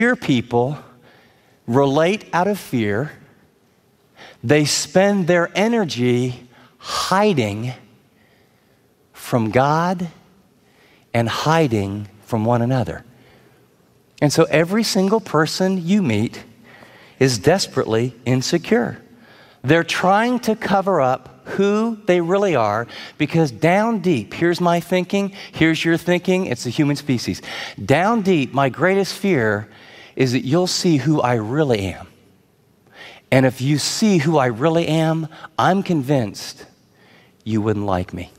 Fear people relate out of fear. They spend their energy hiding from God and hiding from one another. And so every single person you meet is desperately insecure. They're trying to cover up who they really are because down deep, here's my thinking, here's your thinking, it's the human species. Down deep, my greatest fear is that you'll see who I really am. And if you see who I really am, I'm convinced you wouldn't like me.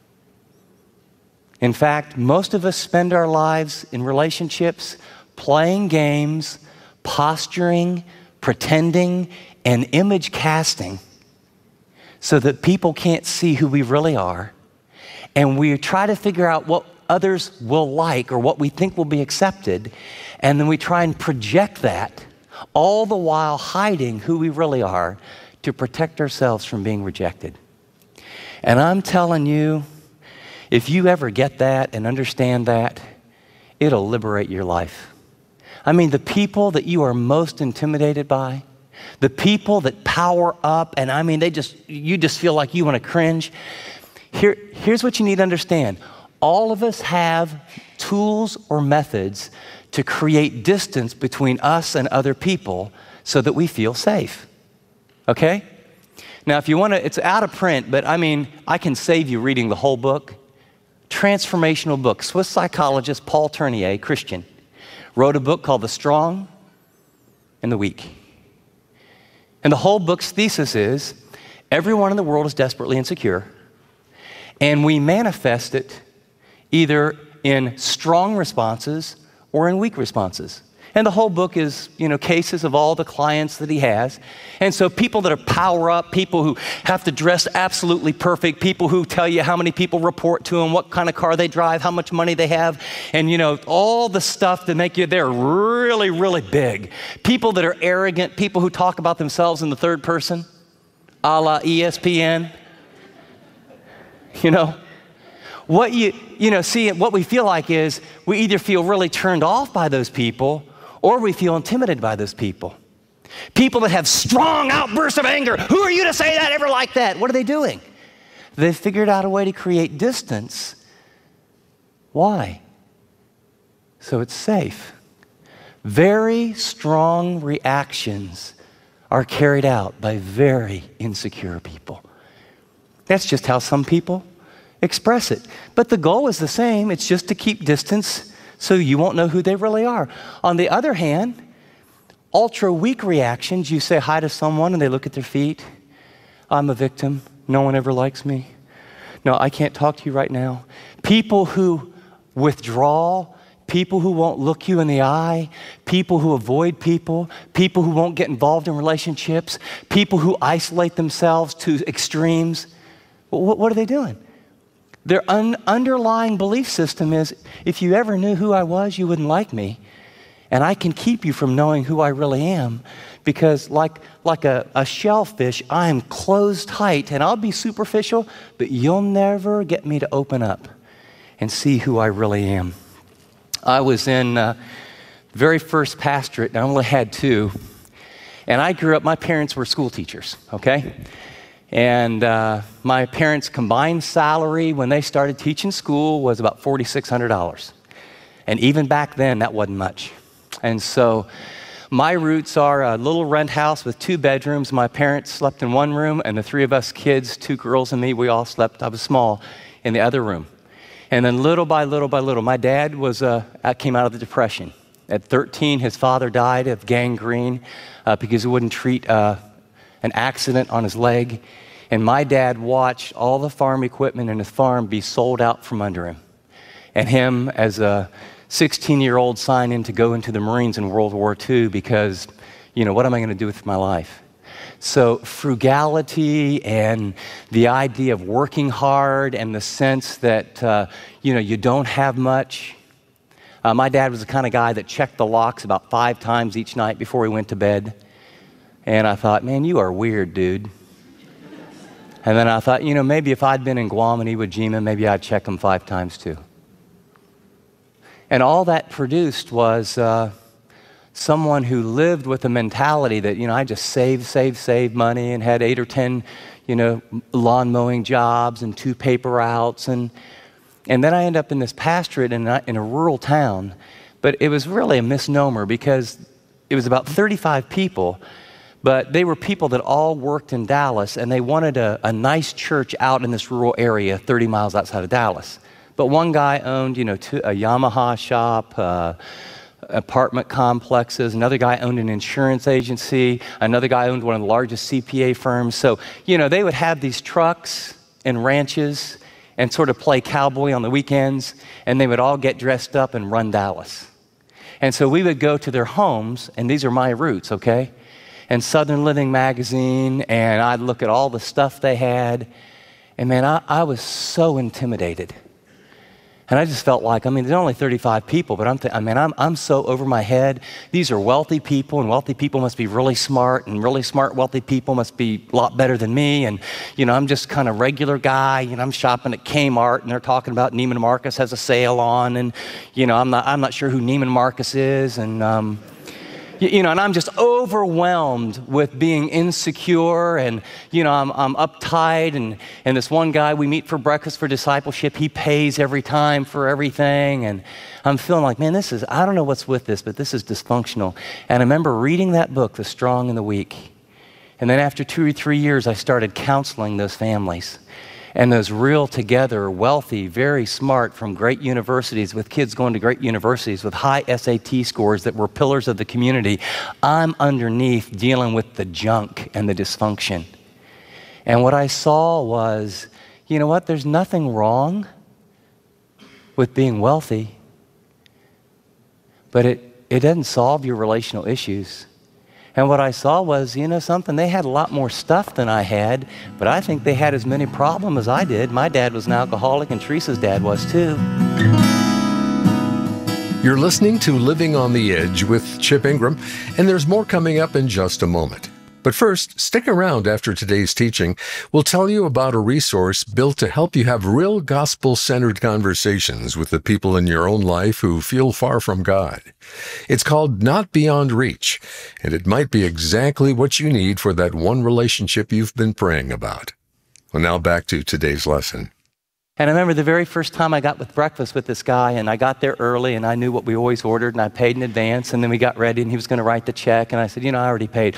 In fact, most of us spend our lives in relationships playing games, posturing, pretending, and image casting so that people can't see who we really are. And we try to figure out what others will like or what we think will be accepted. And then we try and project that, all the while hiding who we really are to protect ourselves from being rejected. And I'm telling you, if you ever get that and understand that, it'll liberate your life. I mean, the people that you are most intimidated by, the people that power up, and I mean, you just feel like you want to cringe. Here's what you need to understand. All of us have tools or methods to create distance between us and other people so that we feel safe. Okay? Now, if you want to, it's out of print, but I mean, I can save you reading the whole book. Transformational book. Swiss psychologist Paul Tournier, Christian, wrote a book called The Strong and the Weak. And the whole book's thesis is everyone in the world is desperately insecure, and we manifest it either in strong responses or in weak responses. And the whole book is, cases of all the clients that he has. And so people that are power up, people who have to dress absolutely perfect, people who tell you how many people report to them, what kind of car they drive, how much money they have, and all the stuff that make you, they're really, really big. People that are arrogant, people who talk about themselves in the third person, a la ESPN. What what we feel like is we either feel really turned off by those people or we feel intimidated by those people. People that have strong outbursts of anger. Who are you to say that ever like that? What are they doing? They've figured out a way to create distance. Why? So it's safe. Very strong reactions are carried out by very insecure people. That's just how some people express it. But the goal is the same. It's just to keep distance so you won't know who they really are. On the other hand, ultra weak reactions, you say hi to someone and they look at their feet. I'm a victim. No one ever likes me. No, I can't talk to you right now. People who withdraw, people who won't look you in the eye, people who avoid people who won't get involved in relationships, people who isolate themselves to extremes. What are they doing? Their underlying belief system is, if you ever knew who I was, you wouldn't like me. And I can keep you from knowing who I really am because like a shellfish, I am closed tight and I'll be superficial, but you'll never get me to open up and see who I really am. I was in the very first pastorate, and I only had two. And I grew up, my parents were school teachers, okay? And my parents' combined salary when they started teaching school was about $4,600. And even back then, that wasn't much. And so my roots are a little rent house with 2 bedrooms. My parents slept in one room, and the 3 of us kids, 2 girls and me, we all slept, I was small, in the other room. And then little by little by little, my dad came out of the Depression. At 13, his father died of gangrene because he wouldn't treat an accident on his leg, and my dad watched all the farm equipment in his farm be sold out from under him. And him, as a 16-year-old, sign in to go into the Marines in World War II because, what am I going to do with my life? So frugality and the idea of working hard and the sense that, you don't have much. My dad was the kind of guy that checked the locks about 5 times each night before he went to bed. And I thought, man, you are weird, dude. And then I thought, maybe if I'd been in Guam and Iwo Jima, maybe I'd check them 5 times too. And all that produced was someone who lived with a mentality that, I just save money and had 8 or 10, lawn mowing jobs and 2 paper routes. And then I end up in this pastorate in a rural town. But it was really a misnomer because it was about 35 people, but they were people that all worked in Dallas, and they wanted a nice church out in this rural area 30 miles outside of Dallas. But one guy owned, a Yamaha shop, apartment complexes. Another guy owned an insurance agency. Another guy owned one of the largest CPA firms. So, they would have these trucks and ranches and sort of play cowboy on the weekends, and they would all get dressed up and run Dallas. And so we would go to their homes, and these are my roots, okay? And Southern Living magazine, and I'd look at all the stuff they had, and man, I was so intimidated. And I just felt like, there's only 35 people, but I'm so over my head. These are wealthy people, and wealthy people must be really smart, and really smart, wealthy people must be a lot better than me. And, I'm just kind of regular guy. I'm shopping at Kmart, and they're talking about Neiman Marcus has a sale on, and, I'm not sure who Neiman Marcus is, and, and I'm just overwhelmed with being insecure, and, I'm uptight, and this one guy we meet for breakfast for discipleship, he pays every time for everything, and I'm feeling like, man, I don't know what's with this, but this is dysfunctional. And I remember reading that book, The Strong and the Weak, and then after 2 or 3 years, I started counseling those families. And those real together, wealthy, very smart from great universities, with kids going to great universities with high SAT scores that were pillars of the community. I'm underneath dealing with the junk and the dysfunction. And what I saw was, there's nothing wrong with being wealthy, but it doesn't solve your relational issues. And what I saw was, something, they had a lot more stuff than I had, but I think they had as many problems as I did. My dad was an alcoholic, and Teresa's dad was too. You're listening to Living on the Edge with Chip Ingram, and there's more coming up in just a moment. But first, stick around after today's teaching. We'll tell you about a resource built to help you have real gospel-centered conversations with the people in your own life who feel far from God. It's called Not Beyond Reach, and it might be exactly what you need for that one relationship you've been praying about. Well, now back to today's lesson. And I remember the very first time I got with breakfast with this guy, and I got there early, and I knew what we always ordered, and I paid in advance, and then we got ready, and he was going to write the check, and I said, I already paid.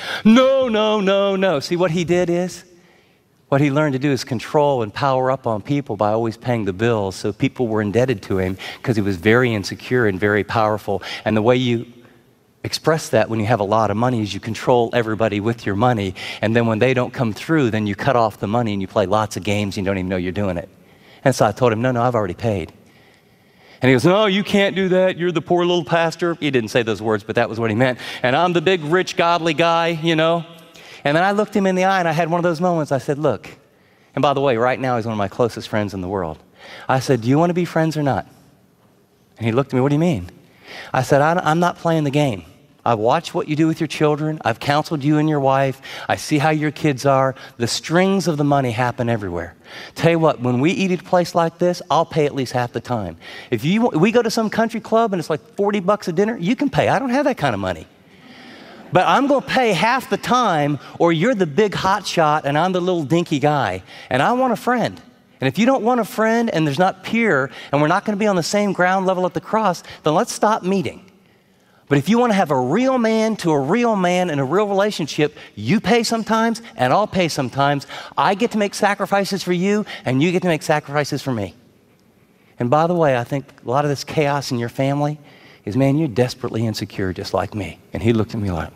No. See, what he learned to do is control and power up on people by always paying the bills, so people were indebted to him because he was very insecure and very powerful. And the way you express that when you have a lot of money is you control everybody with your money, and then when they don't come through, then you cut off the money, and you play lots of games, and you don't even know you're doing it. And so I told him, no, I've already paid. And he goes, no, you can't do that. You're the poor little pastor. He didn't say those words, but that was what he meant. And I'm the big, rich, godly guy, And then I looked him in the eye, and I had one of those moments. I said, look, and by the way, right now he's one of my closest friends in the world. I said, do you want to be friends or not? And he looked at me, what do you mean? I said, I'm not playing the game. I've watched what you do with your children. I've counseled you and your wife. I see how your kids are. The strings of the money happen everywhere. Tell you what, when we eat at a place like this, I'll pay at least half the time. If we go to some country club and it's like $40 a dinner, you can pay. I don't have that kind of money. But I'm going to pay half the time, or you're the big hot shot and I'm the little dinky guy. And I want a friend. And if you don't want a friend and there's not peer and we're not going to be on the same ground level at the cross, then let's stop meeting. But if you want to have a real man to a real man in a real relationship, you pay sometimes and I'll pay sometimes. I get to make sacrifices for you and you get to make sacrifices for me. And by the way, I think a lot of this chaos in your family is, man, you're desperately insecure just like me. And he looked at me like,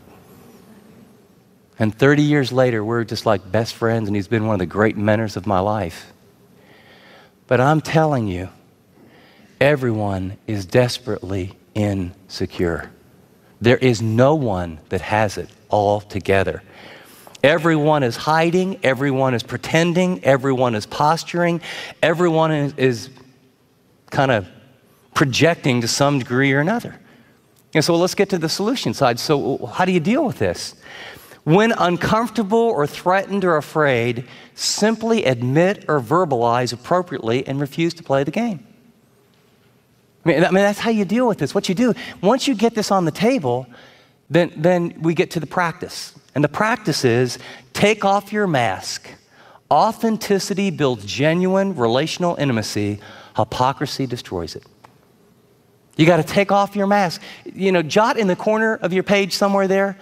and 30 years later, we're just like best friends, and he's been one of the great mentors of my life. But I'm telling you, everyone is desperately insecure. There is no one that has it all together. Everyone is hiding, everyone is pretending, everyone is posturing, everyone is kind of projecting to some degree or another. And so let's get to the solution side. So how do you deal with this? When uncomfortable or threatened or afraid, simply admit or verbalize appropriately and refuse to play the game. I mean, that's how you deal with this. What you do, once you get this on the table, then we get to the practice. And the practice is take off your mask. Authenticity builds genuine relational intimacy. Hypocrisy destroys it. You got to take off your mask. Jot in the corner of your page somewhere there,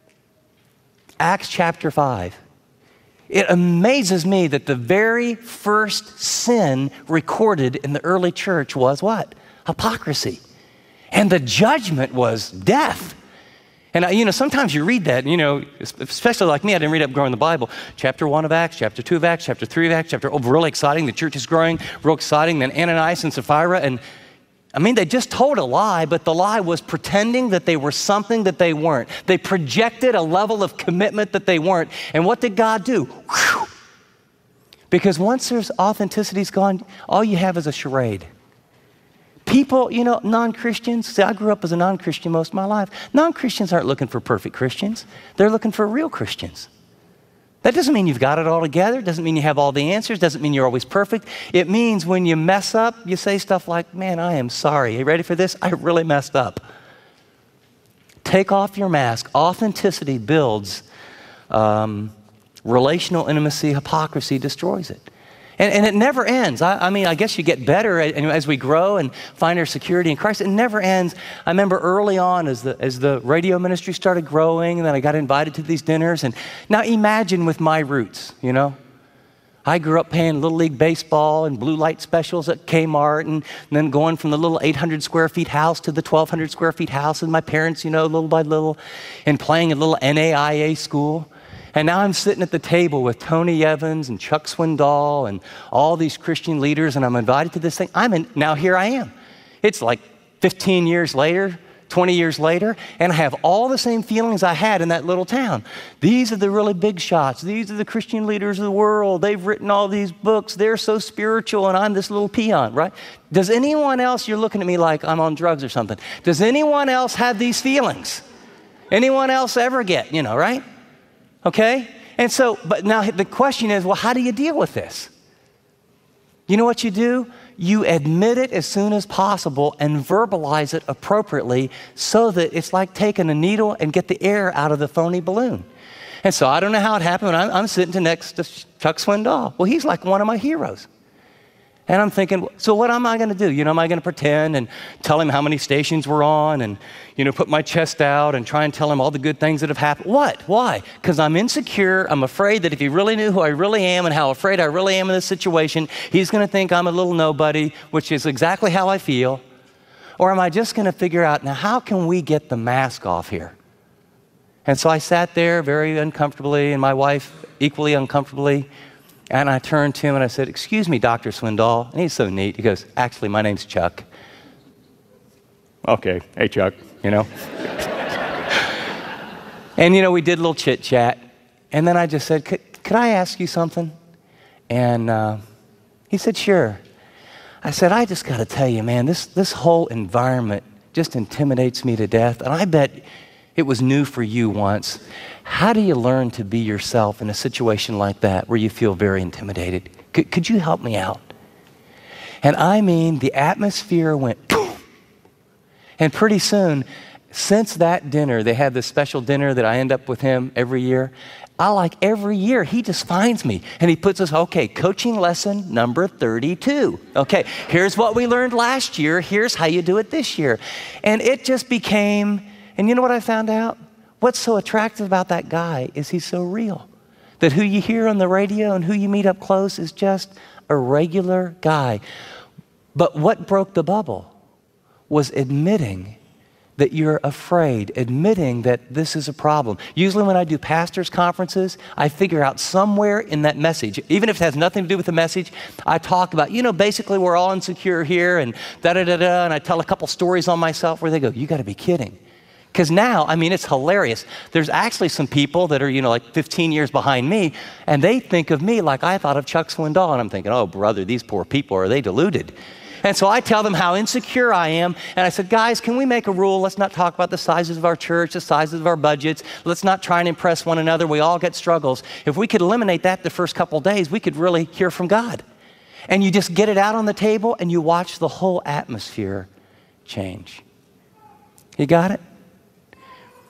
Acts chapter 5. It amazes me that the very first sin recorded in the early church was what? Hypocrisy. And the judgment was death. And, sometimes you read that, especially like me, I didn't read up growing the Bible. Chapter 1 of Acts, chapter 2 of Acts, chapter 3 of Acts, really exciting. The church is growing, real exciting. Then Ananias and Sapphira, and they just told a lie, but the lie was pretending that they were something that they weren't. They projected a level of commitment that they weren't. And what did God do? Whew. Because once there's authenticity's gone, all you have is a charade. People, non-Christians, see, I grew up as a non-Christian most of my life. Non-Christians aren't looking for perfect Christians. They're looking for real Christians. That doesn't mean you've got it all together. Doesn't mean you have all the answers. Doesn't mean you're always perfect. It means when you mess up, you say stuff like, man, I am sorry. Are you ready for this? I really messed up. Take off your mask. Authenticity builds relational intimacy. Hypocrisy destroys it. And it never ends. I guess you get better as we grow and find our security in Christ. It never ends. I remember early on as the radio ministry started growing, and then I got invited to these dinners. And now imagine with my roots, I grew up playing Little League baseball and blue light specials at Kmart, and then going from the little 800 square feet house to the 1,200 square feet house, and my parents, little by little, and playing a little NAIA school. And now I'm sitting at the table with Tony Evans and Chuck Swindoll and all these Christian leaders, and I'm invited to this thing. Now here I am. It's like 15 years later, 20 years later, and I have all the same feelings I had in that little town. These are the really big shots. These are the Christian leaders of the world. They've written all these books. They're so spiritual, and I'm this little peon, right? Does anyone else, you're looking at me like I'm on drugs or something. Does anyone else have these feelings? Anyone else ever get, right? Okay? And so, but now the question is, well, how do you deal with this? You know what you do? You admit it as soon as possible and verbalize it appropriately so that it's like taking a needle and get the air out of the phony balloon. And so I don't know how it happened, but I'm sitting next to Chuck Swindoll. Well, he's like one of my heroes. And I'm thinking, so what am I going to do? Am I going to pretend and tell him how many stations we're on and, put my chest out and try and tell him all the good things that have happened? What? Why? Because I'm insecure. I'm afraid that if he really knew who I really am and how afraid I really am in this situation, he's going to think I'm a little nobody, which is exactly how I feel. Or am I just going to figure out, now, how can we get the mask off here? And so I sat there very uncomfortably, and my wife equally uncomfortably. And I turned to him and I said, excuse me, Dr. Swindoll. And he's so neat. He goes, actually, my name's Chuck. Okay. Hey, Chuck, And, we did a little chit chat. And then I just said, could I ask you something? And he said, sure. I said, I just got to tell you, man, this whole environment just intimidates me to death. And I bet it was new for you once. How do you learn to be yourself in a situation like that where you feel very intimidated? Could you help me out? And the atmosphere went boom. And pretty soon, since that dinner, they had this special dinner that I end up with him every year. Every year, he just finds me and he puts us, okay, coaching lesson number 32. Okay, here's what we learned last year. Here's how you do it this year. And it just became, and you know what I found out? What's so attractive about that guy is he's so real. That who you hear on the radio and who you meet up close is just a regular guy. But what broke the bubble was admitting that you're afraid, admitting that this is a problem. Usually when I do pastors' conferences, I figure out somewhere in that message, even if it has nothing to do with the message, I talk about, basically we're all insecure here and da-da-da-da, and I tell a couple stories on myself where they go, you got to be kidding. Because now, it's hilarious. There's actually some people that are, like 15 years behind me, and they think of me like I thought of Chuck Swindoll, and I'm thinking, oh, brother, these poor people, are they deluded? And so I tell them how insecure I am, and I said, guys, can we make a rule? Let's not talk about the sizes of our church, the sizes of our budgets. Let's not try and impress one another. We all get struggles. If we could eliminate that the first couple of days, we could really hear from God. And you just get it out on the table, and you watch the whole atmosphere change. You got it?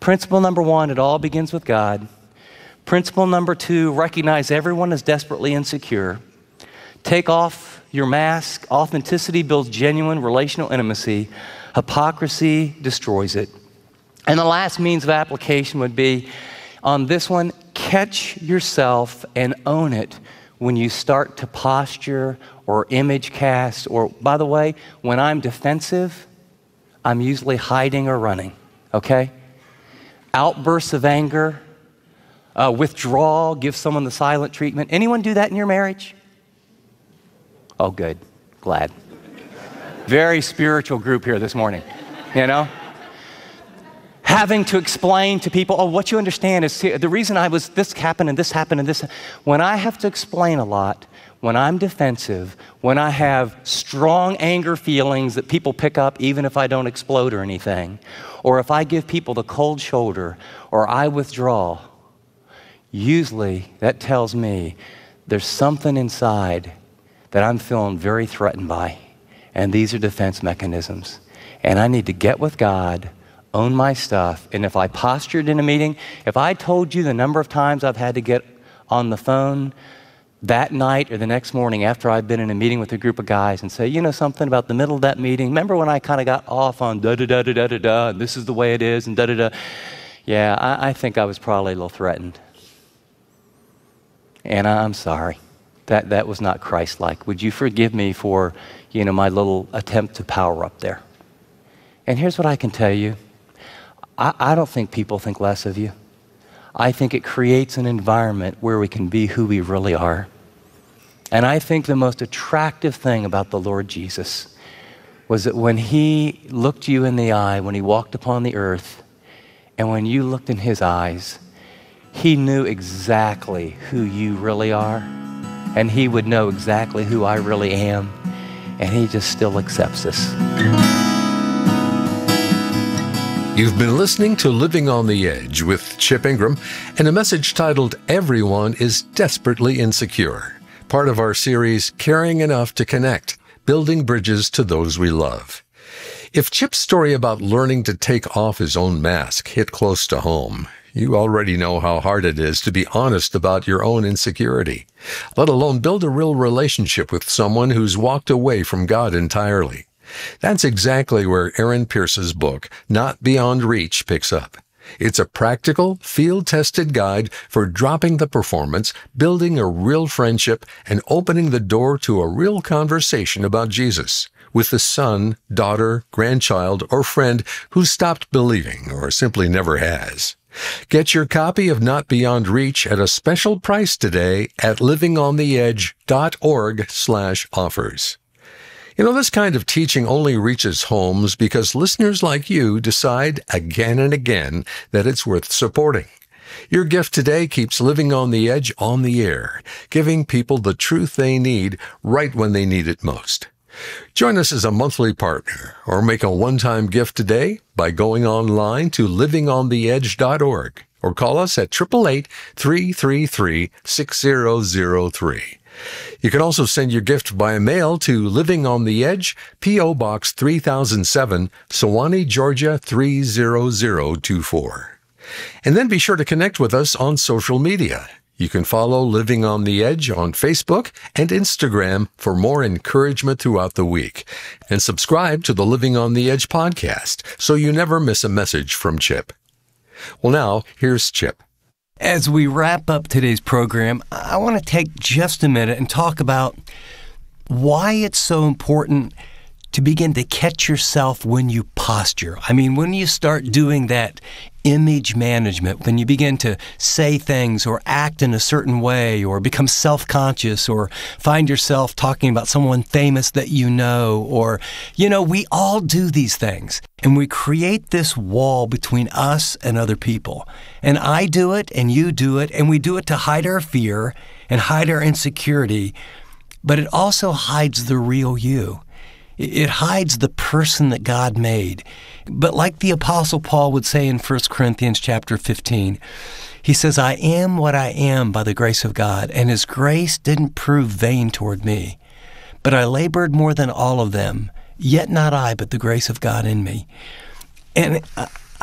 Principle number 1, it all begins with God. Principle number 2, recognize everyone is desperately insecure. Take off your mask. Authenticity builds genuine relational intimacy. Hypocrisy destroys it. And the last means of application would be, on this one, catch yourself and own it when you start to posture or image cast, or, by the way, when I'm defensive, I'm usually hiding or running, okay? Outbursts of anger, withdrawal, give someone the silent treatment. Anyone do that in your marriage? Oh, good. Glad. Very spiritual group here this morning, you know? Having to explain to people, oh, what you understand is the reason this happened and this happened and this. When I have to explain a lot, when I'm defensive, when I have strong anger feelings that people pick up even if I don't explode or anything, or if I give people the cold shoulder or I withdraw, usually that tells me there's something inside that I'm feeling very threatened by. And these are defense mechanisms. And I need to get with God, own my stuff. And if I postured in a meeting, if I told you the number of times I've had to get on the phone that night or the next morning after I've been in a meeting with a group of guys and say, you know something about the middle of that meeting, remember when I kind of got off on da-da-da-da-da-da-da, and this is the way it is, and da-da-da. Yeah, I think I was probably a little threatened. And I'm sorry. That was not Christ-like. Would you forgive me for, my little attempt to power up there? And here's what I can tell you. I don't think people think less of you. I think it creates an environment where we can be who we really are. And I think the most attractive thing about the Lord Jesus was that when he looked you in the eye, when he walked upon the earth, and when you looked in his eyes, he knew exactly who you really are, and he would know exactly who I really am, and he just still accepts us. You've been listening to Living on the Edge with Chip Ingram and a message titled Everyone is Desperately Insecure, part of our series Caring Enough to Connect, Building Bridges to Those We Love. If Chip's story about learning to take off his own mask hit close to home, you already know how hard it is to be honest about your own insecurity, let alone build a real relationship with someone who's walked away from God entirely. That's exactly where Aaron Pierce's book, Not Beyond Reach, picks up. It's a practical, field-tested guide for dropping the performance, building a real friendship, and opening the door to a real conversation about Jesus with the son, daughter, grandchild, or friend who stopped believing or simply never has. Get your copy of Not Beyond Reach at a special price today at livingontheedge.org/offers. This kind of teaching only reaches homes because listeners like you decide again and again that it's worth supporting. Your gift today keeps Living on the Edge on the air, giving people the truth they need right when they need it most. Join us as a monthly partner or make a one-time gift today by going online to livingontheedge.org or call us at 888-333-6003. You can also send your gift by mail to Living on the Edge, P.O. Box 3007, Sewanee, Georgia 30024. And then be sure to connect with us on social media. You can follow Living on the Edge on Facebook and Instagram for more encouragement throughout the week. And subscribe to the Living on the Edge podcast so you never miss a message from Chip. Well, now, here's Chip. As we wrap up today's program, I want to take just a minute and talk about why it's so important to begin to catch yourself when you posture. I mean, when you start doing that image management, when you begin to say things or act in a certain way or become self-conscious or find yourself talking about someone famous that you know, or, we all do these things. And we create this wall between us and other people. And I do it and you do it, and we do it to hide our fear and hide our insecurity, but it also hides the real you. It hides the person that God made. But like the Apostle Paul would say in 1 Corinthians chapter 15, he says, I am what I am by the grace of God, and his grace didn't prove vain toward me. But I labored more than all of them, yet not I, but the grace of God in me. And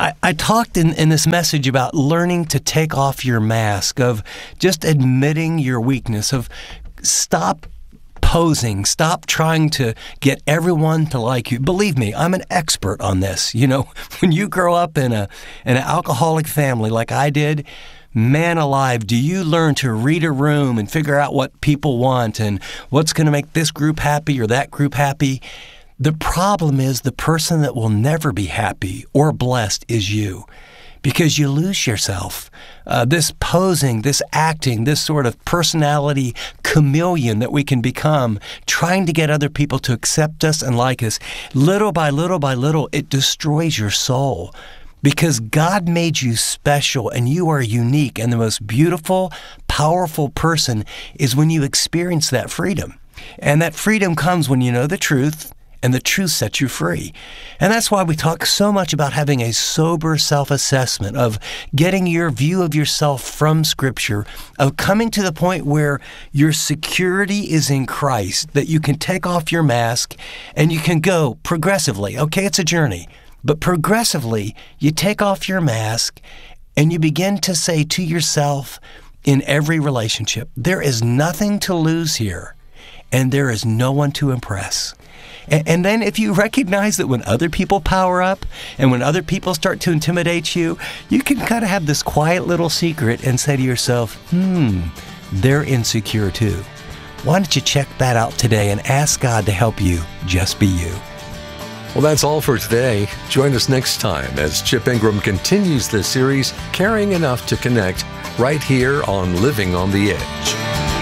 I talked in this message about learning to take off your mask, of just admitting your weakness, of stop posing, stop trying to get everyone to like you. Believe me, I'm an expert on this. You know, when you grow up in an alcoholic family like I did, man alive, do you learn to read a room and figure out what people want and what's going to make this group happy or that group happy? The problem is the person that will never be happy or blessed is you, because you lose yourself. This posing, this acting, this sort of personality chameleon that we can become, trying to get other people to accept us and like us, little by little by little, it destroys your soul. Because God made you special and you are unique, and the most beautiful, powerful person is when you experience that freedom. And that freedom comes when you know the truth, and the truth sets you free. And that's why we talk so much about having a sober self-assessment, of getting your view of yourself from Scripture, of coming to the point where your security is in Christ, that you can take off your mask and you can go progressively. Okay, it's a journey, but progressively you take off your mask and you begin to say to yourself in every relationship, there is nothing to lose here and there is no one to impress. And then if you recognize that when other people power up and when other people start to intimidate you, you can kind of have this quiet little secret and say to yourself, they're insecure too. Why don't you check that out today and ask God to help you just be you? Well, that's all for today. Join us next time as Chip Ingram continues this series, Caring Enough to Connect, right here on Living on the Edge.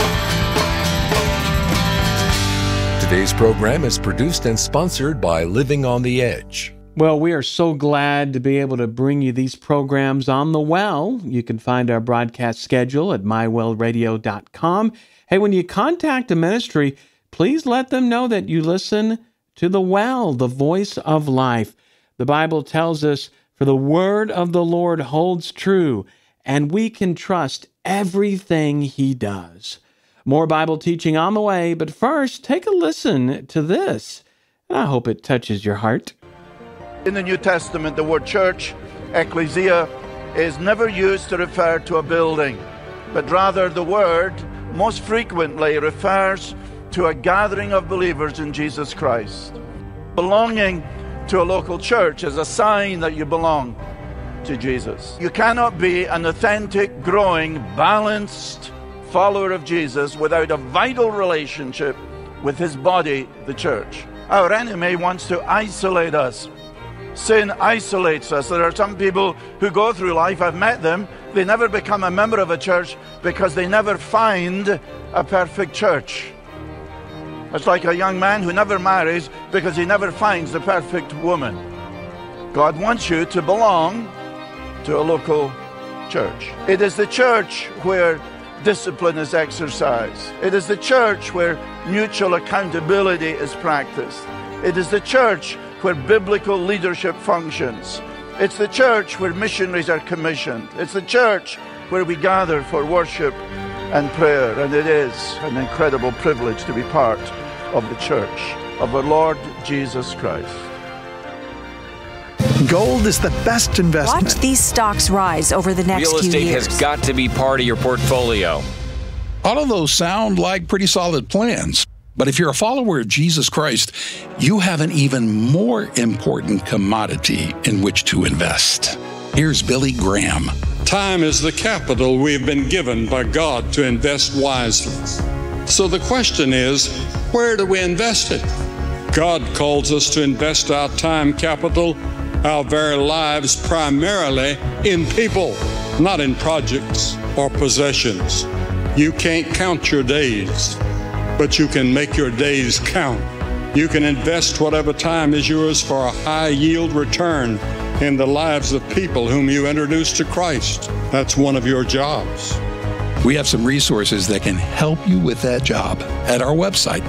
Today's program is produced and sponsored by Living on the Edge. Well, we are so glad to be able to bring you these programs on the Well. You can find our broadcast schedule at mywellradio.com. Hey, when you contact a ministry, please let them know that you listen to the Well, the voice of life. The Bible tells us, for the word of the Lord holds true, and we can trust everything He does. More Bible teaching on the way, but first, take a listen to this, and I hope it touches your heart. In the New Testament, the word church, ecclesia, is never used to refer to a building, but rather the word most frequently refers to a gathering of believers in Jesus Christ. Belonging to a local church is a sign that you belong to Jesus. You cannot be an authentic, growing, balanced follower of Jesus without a vital relationship with His body, the church. Our enemy wants to isolate us. Sin isolates us. There are some people who go through life, I've met them, they never become a member of a church because they never find a perfect church. It's like a young man who never marries because he never finds the perfect woman. God wants you to belong to a local church. It is the church where discipline is exercised. It is the church where mutual accountability is practiced. It is the church where biblical leadership functions. It's the church where missionaries are commissioned. It's the church where we gather for worship and prayer. And it is an incredible privilege to be part of the church of our Lord Jesus Christ. Gold is the best investment. Watch these stocks rise over the next few years. Real estate has got to be part of your portfolio. All of those sound like pretty solid plans. But if you're a follower of Jesus Christ, you have an even more important commodity in which to invest. Here's Billy Graham. Time is the capital we've been given by God to invest wisely. So the question is, where do we invest it? God calls us to invest our time capital, our very lives, primarily in people, not in projects or possessions. You can't count your days, but you can make your days count. You can invest whatever time is yours for a high yield return in the lives of people whom you introduce to Christ. That's one of your jobs. We have some resources that can help you with that job at our website,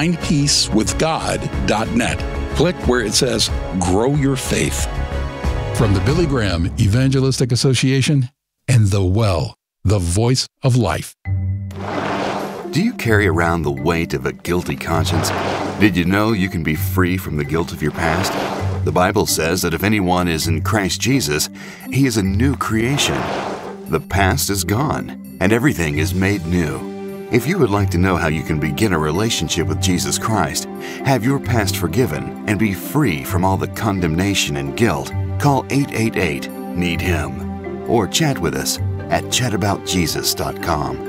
findpeacewithgod.net. Click where it says Grow Your Faith. From the Billy Graham Evangelistic Association and The Well, the voice of life. Do you carry around the weight of a guilty conscience? Did you know you can be free from the guilt of your past? The Bible says that if anyone is in Christ Jesus, he is a new creation. The past is gone, and everything is made new. If you would like to know how you can begin a relationship with Jesus Christ, have your past forgiven, and be free from all the condemnation and guilt, call 888-NEED-HIM or chat with us at chataboutjesus.com.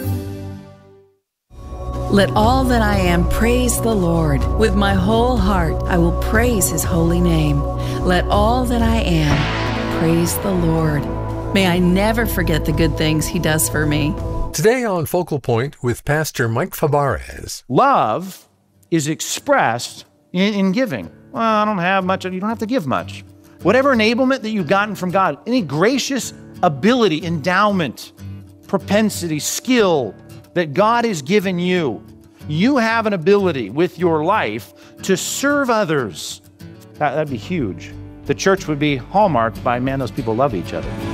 Let all that I am praise the Lord. With my whole heart, I will praise His holy name. Let all that I am praise the Lord. May I never forget the good things He does for me. Today on Focal Point with Pastor Mike Fabarez. Love is expressed in giving. Well, I don't have much. You don't have to give much. Whatever enablement that you've gotten from God, any gracious ability, endowment, propensity, skill that God has given you, you have an ability with your life to serve others. That'd be huge. The church would be hallmarked by, man, those people love each other.